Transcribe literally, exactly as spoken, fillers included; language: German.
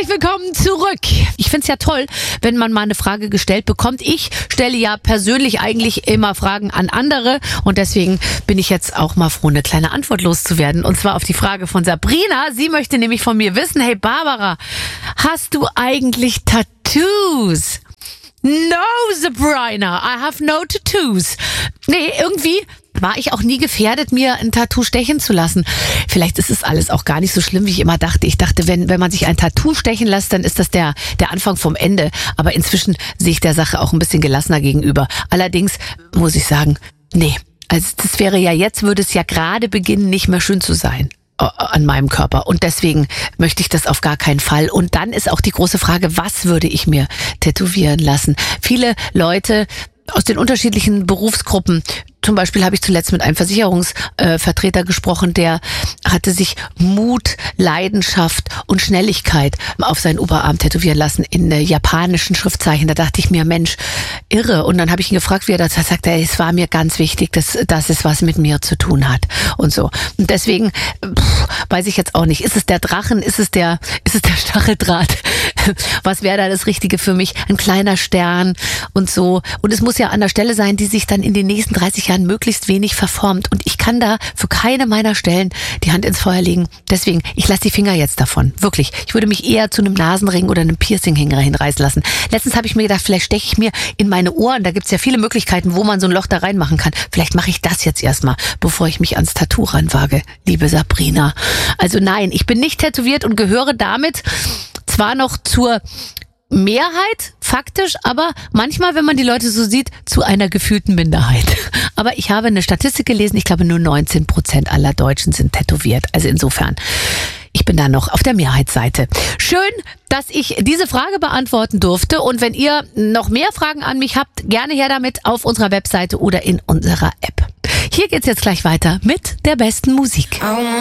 Herzlich willkommen zurück. Ich find's ja toll, wenn man mal eine Frage gestellt bekommt. Ich stelle ja persönlich eigentlich immer Fragen an andere und deswegen bin ich jetzt auch mal froh, eine kleine Antwort loszuwerden. Und zwar auf die Frage von Sabrina. Sie möchte nämlich von mir wissen, hey Barbara, hast du eigentlich Tattoos? No, Sabrina, I have no tattoos. Nee, irgendwie war ich auch nie gefährdet, mir ein Tattoo stechen zu lassen. Vielleicht ist es alles auch gar nicht so schlimm, wie ich immer dachte. Ich dachte, wenn wenn man sich ein Tattoo stechen lässt, dann ist das der der Anfang vom Ende. Aber inzwischen sehe ich der Sache auch ein bisschen gelassener gegenüber. Allerdings muss ich sagen, nee, also das wäre ja jetzt, würde es ja gerade beginnen, nicht mehr schön zu sein an meinem Körper. Und deswegen möchte ich das auf gar keinen Fall. Und dann ist auch die große Frage, was würde ich mir tätowieren lassen? Viele Leute aus den unterschiedlichen Berufsgruppen, zum Beispiel habe ich zuletzt mit einem Versicherungsvertreter äh, gesprochen, der hatte sich Mut, Leidenschaft und Schnelligkeit auf seinen Oberarm tätowieren lassen in äh, japanischen Schriftzeichen. Da dachte ich mir, Mensch, irre. Und dann habe ich ihn gefragt, wie er das sagt. Er, es war mir ganz wichtig, dass, dass es was mit mir zu tun hat und so. Und deswegen pff, weiß ich jetzt auch nicht, ist es der Drachen, ist es der, ist es der Stacheldraht? Was wäre da das Richtige für mich? Ein kleiner Stern und so. Und es muss ja an der Stelle sein, die sich dann in den nächsten dreißig Jahren möglichst wenig verformt. Und ich kann da für keine meiner Stellen die Hand ins Feuer legen. Deswegen, ich lasse die Finger jetzt davon. Wirklich. Ich würde mich eher zu einem Nasenring oder einem Piercing-Hänger hinreißen lassen. Letztens habe ich mir gedacht, vielleicht steche ich mir in meine Ohren. Da gibt's ja viele Möglichkeiten, wo man so ein Loch da reinmachen kann. Vielleicht mache ich das jetzt erstmal, bevor ich mich ans Tattoo ranwage, liebe Sabrina. Also nein, ich bin nicht tätowiert und gehöre damit zwar noch zur Mehrheit, faktisch, aber manchmal, wenn man die Leute so sieht, zu einer gefühlten Minderheit. Aber ich habe eine Statistik gelesen, ich glaube nur neunzehn Prozent aller Deutschen sind tätowiert. Also insofern, ich bin da noch auf der Mehrheitsseite. Schön, dass ich diese Frage beantworten durfte. Und wenn ihr noch mehr Fragen an mich habt, gerne her damit auf unserer Webseite oder in unserer App. Hier geht's jetzt gleich weiter mit der besten Musik.